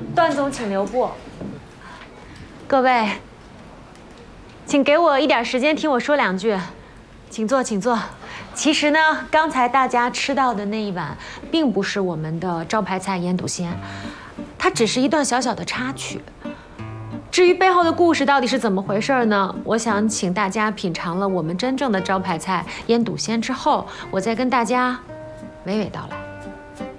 段总，请留步。各位，请给我一点时间听我说两句。请坐，请坐。其实呢，刚才大家吃到的那一碗，并不是我们的招牌菜腌笃鲜，它只是一段小小的插曲。至于背后的故事到底是怎么回事呢？我想请大家品尝了我们真正的招牌菜腌笃鲜之后，我再跟大家娓娓道来。